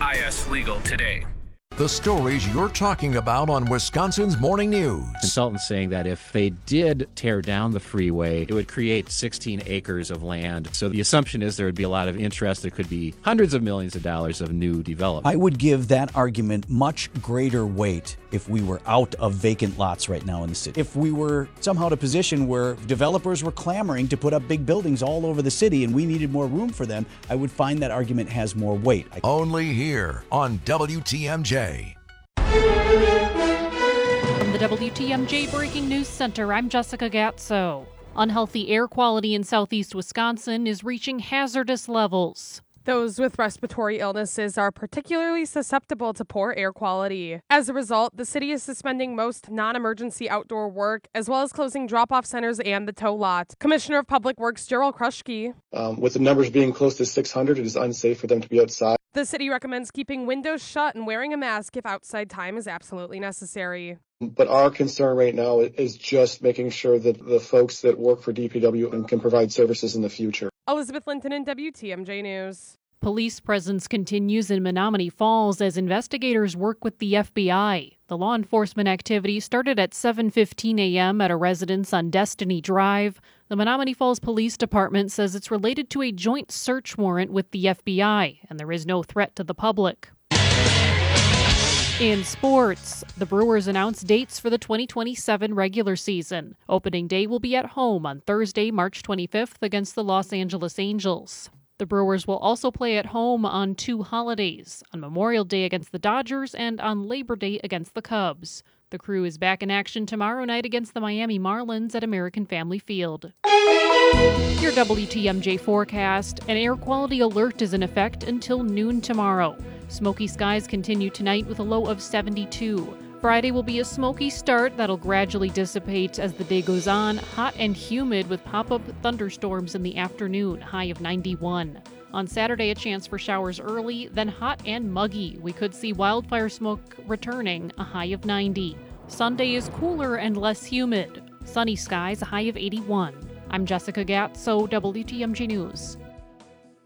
IS Legal today. The stories you're talking about on Wisconsin's Morning News. Consultants saying that if they did tear down the freeway, it would create 16 acres of land. So the assumption is there would be a lot of interest. There could be hundreds of millions of dollars of new development. I would give that argument much greater weight if we were out of vacant lots right now in the city. If we were somehow in a position where developers were clamoring to put up big buildings all over the city and we needed more room for them, I would find that argument has more weight. Only here on WTMJ. From the WTMJ Breaking News Center, I'm Jessica Gatso. Unhealthy air quality in southeast Wisconsin is reaching hazardous levels. Those with respiratory illnesses are particularly susceptible to poor air quality. As a result, the city is suspending most non-emergency outdoor work, as well as closing drop-off centers and the tow lot. Commissioner of Public Works Gerald Kruschke. With the numbers being close to 600, it is unsafe for them to be outside. The city recommends keeping windows shut and wearing a mask if outside time is absolutely necessary. But our concern right now is just making sure that the folks that work for DPW can provide services in the future. Elizabeth Linton in WTMJ News. Police presence continues in Menomonee Falls as investigators work with the FBI. The law enforcement activity started at 7:15 a.m. at a residence on Destiny Drive. The Menomonee Falls Police Department says it's related to a joint search warrant with the FBI, and there is no threat to the public. In sports, the Brewers announced dates for the 2027 regular season. Opening day will be at home on Thursday, March 25th against the Los Angeles Angels. The Brewers will also play at home on two holidays, on Memorial Day against the Dodgers and on Labor Day against the Cubs. The Crew is back in action tomorrow night against the Miami Marlins at American Family Field. Your WTMJ forecast: an air quality alert is in effect until noon tomorrow. Smoky skies continue tonight with a low of 72. Friday will be a smoky start that'll gradually dissipate as the day goes on, hot and humid with pop-up thunderstorms in the afternoon, high of 91. On Saturday, a chance for showers early, then hot and muggy. We could see wildfire smoke returning, a high of 90. Sunday is cooler and less humid. Sunny skies, a high of 81. I'm Jessica Gatso, WTMJ News.